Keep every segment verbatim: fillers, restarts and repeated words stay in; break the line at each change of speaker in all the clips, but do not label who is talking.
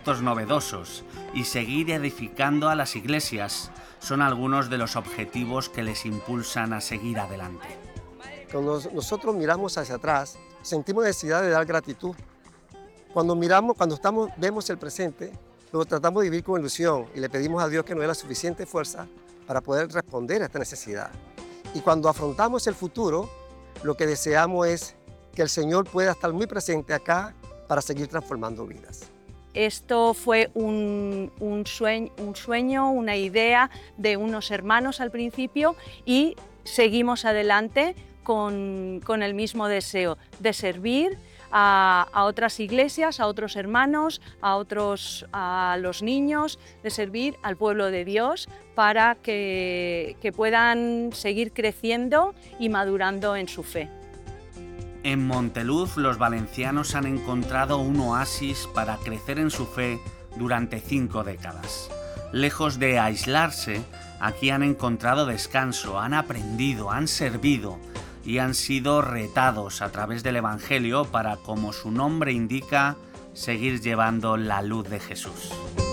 proyectos novedosos y seguir edificando a las iglesias son algunos de los objetivos que les impulsan a seguir adelante.
Cuando nosotros miramos hacia atrás, sentimos necesidad de dar gratitud. Cuando miramos, cuando estamos, vemos el presente, lo tratamos de vivir con ilusión y le pedimos a Dios que nos dé la suficiente fuerza para poder responder a esta necesidad. Y cuando afrontamos el futuro, lo que deseamos es que el Señor pueda estar muy presente acá para seguir transformando vidas.
Esto fue un, un, sueño, un sueño, una idea de unos hermanos al principio y seguimos adelante con, con el mismo deseo de servir a, a otras iglesias, a otros hermanos, a, otros, a los niños, de servir al pueblo de Dios para que, que puedan seguir creciendo y madurando en su fe.
En Monteluz, los valencianos han encontrado un oasis para crecer en su fe durante cinco décadas. Lejos de aislarse, aquí han encontrado descanso, han aprendido, han servido y han sido retados a través del Evangelio para, como su nombre indica, seguir llevando la luz de Jesús.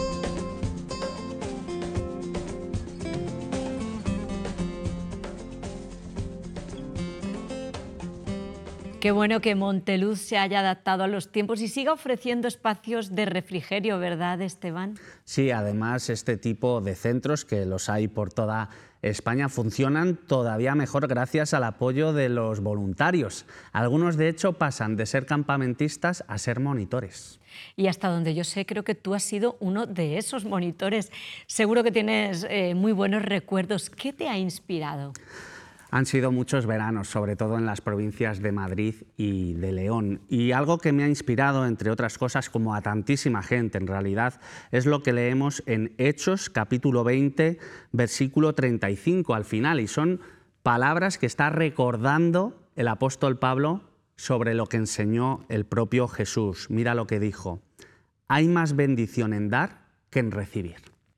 Qué bueno que Monteluz se haya adaptado a los tiempos y siga ofreciendo espacios de refrigerio, ¿verdad, Esteban?
Sí, además este tipo de centros, que los hay por toda España, funcionan todavía mejor gracias al apoyo de los voluntarios. Algunos, de hecho, pasan de ser campamentistas a ser monitores.
Y hasta donde yo sé, creo que tú has sido uno de esos monitores. Seguro que tienes eh, muy buenos recuerdos. ¿Qué te ha inspirado?
Han sido muchos veranos, sobre todo en las provincias de Madrid y de León. Y algo que me ha inspirado, entre otras cosas, como a tantísima gente en realidad, es lo que leemos en Hechos, capítulo veinte, versículo treinta y cinco al final. Y son palabras que está recordando el apóstol Pablo sobre lo que enseñó el propio Jesús. Mira lo que dijo: hay más bendición en dar que en recibir.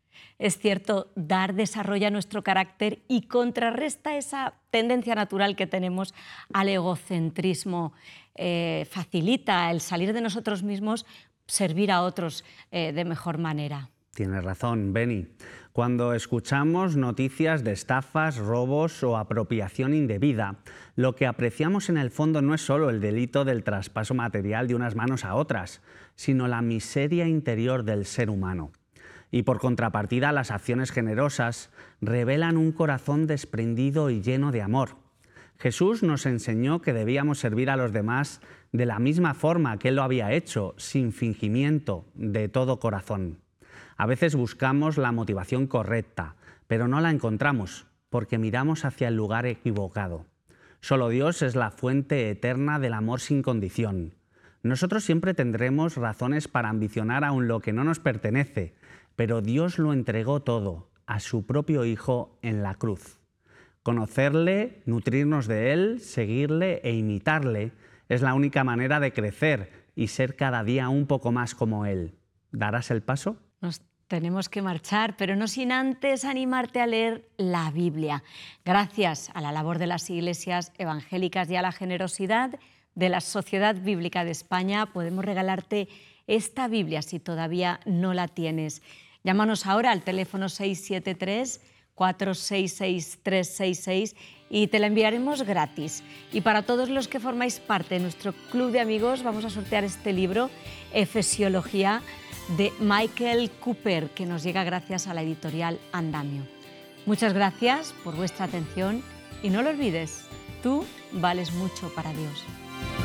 Es cierto, dar desarrolla nuestro carácter y contrarresta esa tendencia natural que tenemos al egocentrismo. Eh, facilita el salir de nosotros mismos, servir a otros eh, de mejor manera.
Tienes razón, Beni. Cuando escuchamos noticias de estafas, robos o apropiación indebida, lo que apreciamos en el fondo no es solo el delito del traspaso material de unas manos a otras, sino la miseria interior del ser humano. Y por contrapartida, las acciones generosas revelan un corazón desprendido y lleno de amor. Jesús nos enseñó que debíamos servir a los demás de la misma forma que Él lo había hecho, sin fingimiento, de todo corazón. A veces buscamos la motivación correcta, pero no la encontramos, porque miramos hacia el lugar equivocado. Solo Dios es la fuente eterna del amor sin condición. Nosotros siempre tendremos razones para ambicionar aún lo que no nos pertenece, pero Dios lo entregó todo a su propio Hijo en la cruz. Conocerle, nutrirnos de Él, seguirle e imitarle es la única manera de crecer y ser cada día un poco más como Él. ¿Darás el paso?
Nos tenemos que marchar, pero no sin antes animarte a leer la Biblia. Gracias a la labor de las iglesias evangélicas y a la generosidad de la Sociedad Bíblica de España, podemos regalarte esta Biblia si todavía no la tienes. Llámanos ahora al teléfono seis siete tres, cuatro seis seis, tres seis seis y te la enviaremos gratis. Y para todos los que formáis parte de nuestro club de amigos, vamos a sortear este libro, Efesiología, de Michael Cooper, que nos llega gracias a la editorial Andamio. Muchas gracias por vuestra atención y no lo olvides, tú vales mucho para Dios.